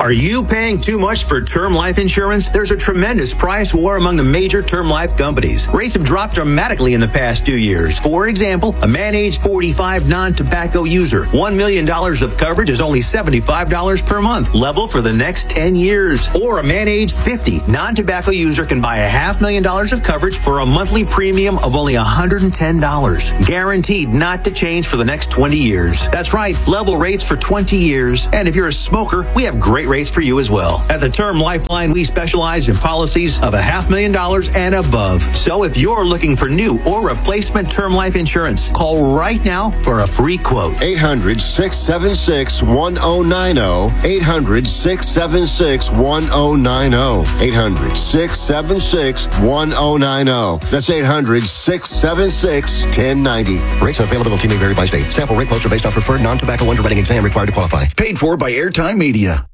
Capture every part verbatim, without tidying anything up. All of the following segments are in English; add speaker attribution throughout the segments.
Speaker 1: Are you paying too much for term life insurance? There's a tremendous price war among the major term life companies. Rates have dropped dramatically in the past two years. For example, a man age forty-five non-tobacco user, one million dollars of coverage is only seventy-five dollars per month, level for the next ten years. Or a man age fifty non-tobacco user can buy a half million dollars of coverage for a monthly premium of only one hundred ten dollars. Guaranteed not to change for the next twenty years. That's right, level rates for twenty years. And if you're a smoker, we have great rates for you as well. At the Term Lifeline, we specialize in policies of a half million dollars and above. So if you're looking for new or replacement term life insurance, call right now for a free quote.
Speaker 2: eight hundred, six seven six, one oh nine oh. eight hundred, six seven six, one oh nine oh. eight hundred, six seven six, one oh nine oh. That's eight hundred, six seven six, one oh nine oh.
Speaker 3: Rates availability may vary by state. Sample rate quotes are based on preferred non-tobacco underwriting exam required to qualify.
Speaker 4: Paid for by Airtime Media.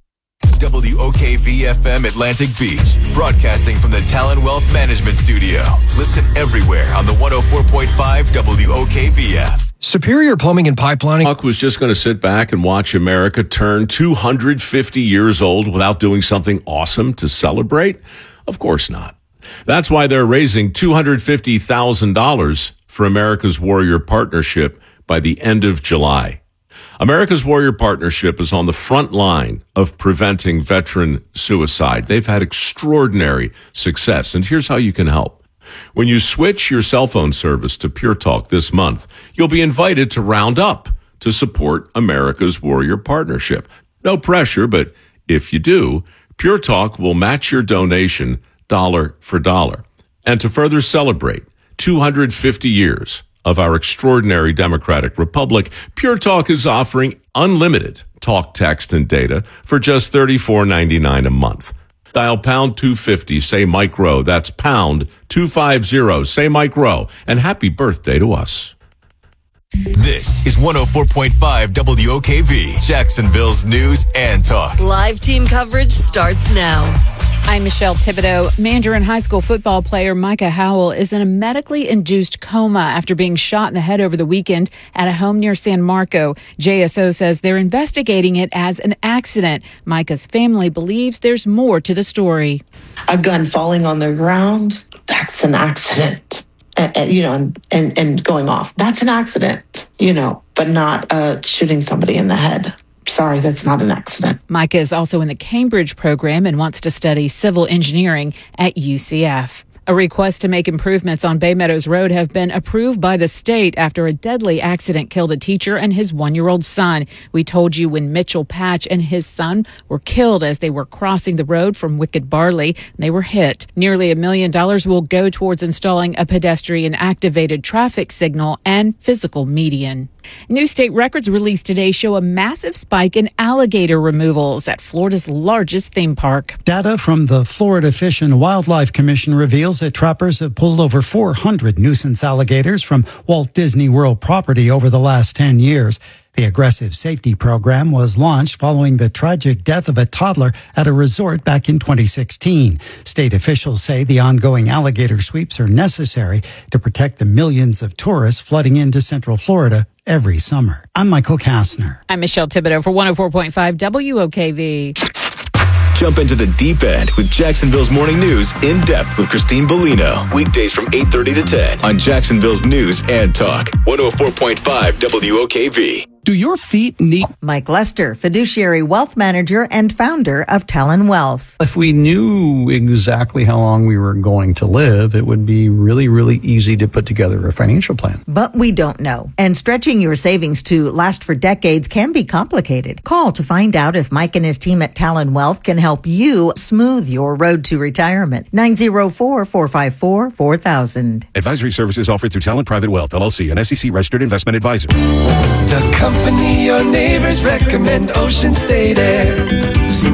Speaker 5: W O K V F M Atlantic Beach, broadcasting from the Talon Wealth Management Studio. Listen everywhere on the one oh four point five W O K V F.
Speaker 6: Superior Plumbing and Pipelining.
Speaker 7: Buck was just going to sit back and watch America turn two hundred fifty years old without doing something awesome to celebrate? Of course not. That's why they're raising two hundred fifty thousand dollars for America's Warrior Partnership by the end of July. America's Warrior Partnership is on the front line of preventing veteran suicide. They've had extraordinary success, and here's how you can help. When you switch your cell phone service to Pure Talk this month, you'll be invited to round up to support America's Warrior Partnership. No pressure, but if you do, Pure Talk will match your donation dollar for dollar. And to further celebrate two hundred fifty years of our extraordinary democratic republic, Pure Talk is offering unlimited talk, text, and data for just thirty-four ninety-nine a month. Dial pound two fifty, say Mike Rowe. That's pound two fifty, say Mike Rowe. And happy birthday to us.
Speaker 5: This is one oh four point five W O K V, Jacksonville's news and talk.
Speaker 8: Live team coverage starts now.
Speaker 9: I'm Michelle Thibodeau. Mandarin High School football player Micah Howell is in a medically induced coma after being shot in the head over the weekend at a home near San Marco. J S O says they're investigating it as an accident. Micah's family believes there's more to the story.
Speaker 10: A gun falling on the ground, that's an accident. Uh, uh, you know, and, and, and going off, that's an accident, you know, but not uh, shooting somebody in the head. Sorry, that's not an accident.
Speaker 9: Micah is also in the Cambridge program and wants to study civil engineering at U C F. A request to make improvements on Bay Meadows Road have been approved by the state after a deadly accident killed a teacher and his one-year-old son. We told you when Mitchell Patch and his son were killed as they were crossing the road from Wicked Barley. They were hit. Nearly a million dollars will go towards installing a pedestrian-activated traffic signal and physical median. New state records released today show a massive spike in alligator removals at Florida's largest theme park.
Speaker 11: Data from the Florida Fish and Wildlife Commission reveals that trappers have pulled over four hundred nuisance alligators from Walt Disney World property over the last ten years. The aggressive safety program was launched following the tragic death of a toddler at a resort back in twenty sixteen. State officials say the ongoing alligator sweeps are necessary to protect the millions of tourists flooding into Central Florida every summer. I'm Michael Kastner.
Speaker 9: I'm Michelle Thibodeau for one oh four point five W O K V.
Speaker 5: Jump into the deep end with Jacksonville's Morning News in depth with Christine Bellino. Weekdays from eight thirty to ten on Jacksonville's News and Talk. one oh four point five W O K V.
Speaker 6: Do your feet need...
Speaker 12: Mike Lester, fiduciary wealth manager and founder of Talon Wealth.
Speaker 13: If we knew exactly how long we were going to live, it would be really, really easy to put together a financial plan.
Speaker 12: But we don't know. And stretching your savings to last for decades can be complicated. Call to find out if Mike and his team at Talon Wealth can help you smooth your road to retirement. nine oh four, four five four, four thousand.
Speaker 14: Advisory services offered through Talon Private Wealth, L L C, an S E C registered investment advisor.
Speaker 15: The company your neighbors recommend, Ocean State Air.